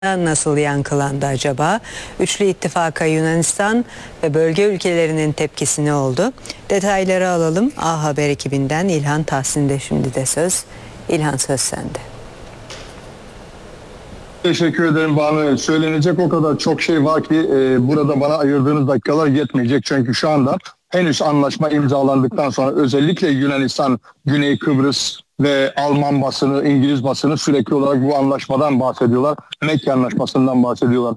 nasıl yankılandı acaba? Üçlü ittifaka Yunanistan ve bölge ülkelerinin tepkisi ne oldu? Detayları alalım. A Haber ekibinden İlhan Tahsin'de şimdi de söz. İlhan, söz sende. Teşekkür ederim Banu. Söylenecek o kadar çok şey var ki burada bana ayırdığınız dakikalar yetmeyecek. Çünkü şu anda henüz anlaşma imzalandıktan sonra özellikle Yunanistan, Güney Kıbrıs ve Alman basını, İngiliz basını sürekli olarak bu anlaşmadan bahsediyorlar. Mekke Anlaşması'ndan bahsediyorlar.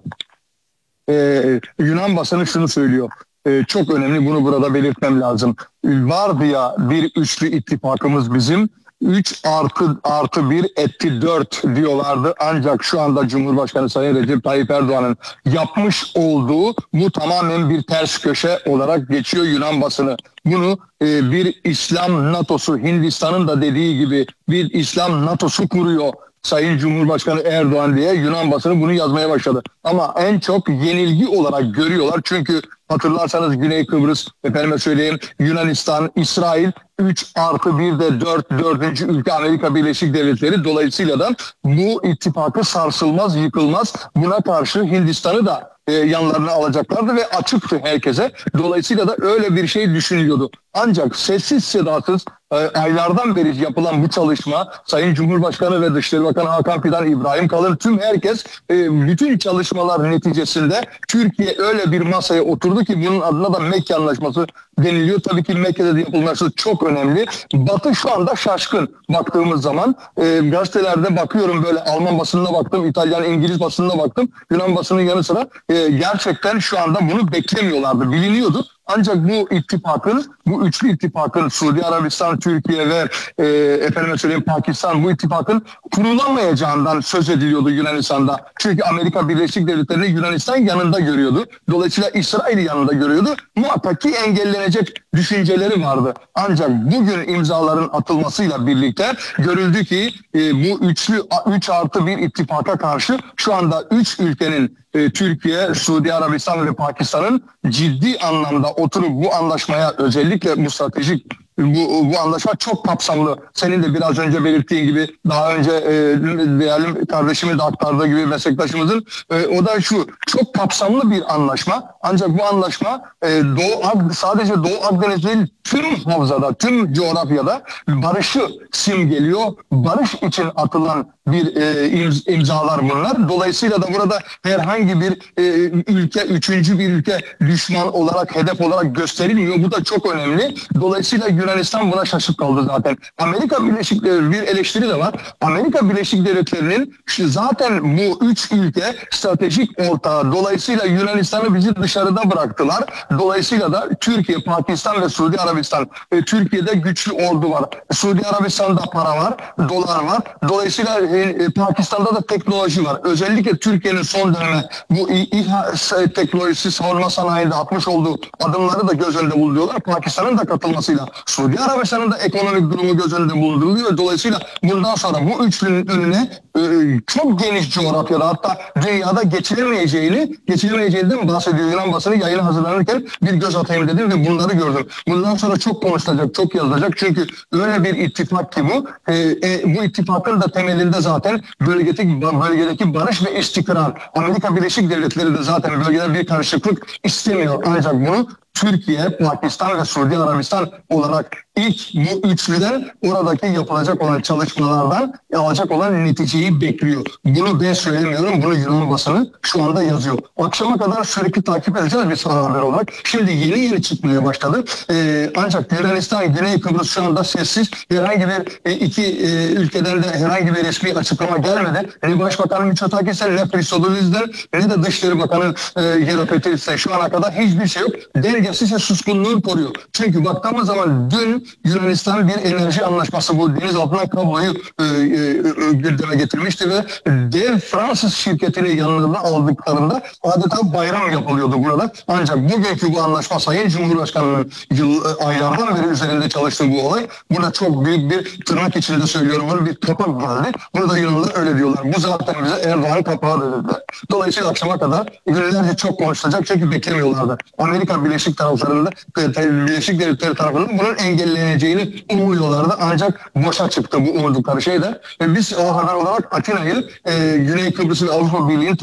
Yunan basını şunu söylüyor. Çok önemli, bunu burada belirtmem lazım. Vardı ya bir üçlü ittifakımız bizim. 3 artı 1 etti 4 diyorlardı. Ancak şu anda Cumhurbaşkanı Sayın Recep Tayyip Erdoğan'ın yapmış olduğu bu tamamen bir ters köşe olarak geçiyor Yunan basını. Bunu bir İslam NATO'su, Hindistan'ın da dediği gibi bir İslam NATO'su kuruyor Sayın Cumhurbaşkanı Erdoğan diye Yunan basını bunu yazmaya başladı. Ama en çok yenilgi olarak görüyorlar. Çünkü hatırlarsanız Güney Kıbrıs, efendime söyleyeyim Yunanistan, İsrail 3 artı 1 de 4. ülke Amerika Birleşik Devletleri. Dolayısıyla da bu ittifakı sarsılmaz, yıkılmaz. Buna karşı Hindistan'ı da yanlarına alacaklardı ve açıktı herkese. Dolayısıyla da öyle bir şey düşünülüyordu. Ancak sessiz sedasız aylardan beri yapılan bu çalışma Sayın Cumhurbaşkanı ve Dışişleri Bakanı Hakan Fidan, İbrahim Kalın, tüm herkes bütün çalışmalar neticesinde Türkiye öyle bir masaya oturdu ki bunun adına da Mekke Anlaşması deniliyor. Tabii ki Mekke'de de yapılması çok önemli. Batı şu anda şaşkın baktığımız zaman. Gazetelerde bakıyorum, böyle Alman basınına baktım, İtalyan, İngiliz basınına baktım. Yunan basının yanı sıra gerçekten şu anda bunu beklemiyorlardı. Biliniyordu. Ancak bu ittifakın, bu üçlü ittifakın Suudi Arabistan, Türkiye ve efendime söyleyeyim Pakistan, bu ittifakın kurulamayacağından söz ediliyordu Yunanistan'da. Çünkü Amerika Birleşik Devletleri'ni Yunanistan yanında görüyordu. Dolayısıyla İsrail'i yanında görüyordu. Muhakkak ki engellenecek düşünceleri vardı. Ancak bugün imzaların atılmasıyla birlikte görüldü ki bu 3 artı 1 ittifaka karşı şu anda 3 ülkenin Türkiye, Suudi Arabistan ve Pakistan'ın ciddi anlamda oturup bu anlaşmaya, özellikle bu stratejik bu anlaşma çok kapsamlı. Senin de biraz önce belirttiğin gibi, daha önce değerli kardeşimin de aktardığı gibi, meslektaşımızın o da şu, çok kapsamlı bir anlaşma. Ancak bu anlaşma sadece Doğu Akdeniz değil, tüm havzada, tüm coğrafyada barışı simgeliyor. Barış için atılan bir imzalar bunlar. Dolayısıyla da burada herhangi bir ülke, üçüncü bir ülke düşman olarak, hedef olarak gösterilmiyor. Bu da çok önemli. Dolayısıyla Yunanistan buna şaşıp kaldı zaten. Amerika Birleşik Devletleri, bir eleştiri de var. Amerika Birleşik Devletleri'nin zaten bu üç ülke stratejik ortağı. Dolayısıyla Yunanistan'ı bizi dışarıda bıraktılar. Dolayısıyla da Türkiye, Pakistan ve Suudi Arabistan. Türkiye'de güçlü ordu var. Suudi Arabistan'da para var, dolar var. Dolayısıyla Pakistan'da da teknoloji var. Özellikle Türkiye'nin son döneme bu İHA teknolojisi, savunma sanayinde atmış olduğu adımları da göz önünde bulunuyorlar. Pakistan'ın da katılmasıyla Suudi Arabistan'ın da ekonomik durumu göz önünde bulunduruluyor. Dolayısıyla bundan sonra bu üçlünün önüne çok geniş coğrafyada, hatta dünyada geçilemeyeceğinden bahsediyor Yunan basını. Yayına hazırlanırken bir göz atayım dedim ve bunları gördüm. Bundan sonra çok konuşulacak, çok yazılacak. Çünkü öyle bir ittifak ki bu. Bu ittifakın da temelinde zaten bölgedeki barış ve istikrar. Amerika Birleşik Devletleri de zaten bölgede bir karışıklık istemiyor. Ancak bunu Türkiye, Pakistan ve Suudi Arabistan olarak ilk bu üçlüden oradaki yapılacak olan çalışmalardan alacak olan neticeyi bekliyor. Bunu ben söylemiyorum, bunu Yunan basını şu anda yazıyor. Akşama kadar sürekli takip edeceğiz bir saha haber olarak. Şimdi yeni çıkmaya başladı. Ancak Yunanistan, Güney Kıbrıs şu anda sessiz. Herhangi bir iki ülkeden de herhangi bir resmi açıklama gelmedi. Ne Başbakan Mitsotakis'ten, ne Christodoulidis'den, ne de Dışişleri Bakanı Geropetrits'ten şu ana kadar hiçbir şey yok. Dengesiz suskunluğu koruyor. Çünkü baktığımız zaman dün Yunanistan bir enerji anlaşması, bu deniz altından kabloyu gündeme getirmişti ve dev Fransız şirketini yanlarına aldıklarında adeta bayram yapılıyordu burada. Ancak bugünkü bu anlaşma, Sayın Cumhurbaşkanı'nın aylardan beri üzerinde çalıştığı bu olay, burada çok büyük bir, tırnak içinde söylüyorum, bir kapak geldi. Bunu da Yunanlılar öyle diyorlar. Bu zaten bize Erdoğan kapağı dediler. Dolayısıyla akşama kadar günlerce çok konuşulacak, çünkü beklemiyorlardı. Amerika Birleşik Devletleri tarafından bunun engellenmesi şekilleneceğini umuyorlardı. Ancak boşa çıktı bu umudukları şey de. Biz o haber olarak Atina'yı Güney Kıbrıs'ın Avrupa Birliği'nin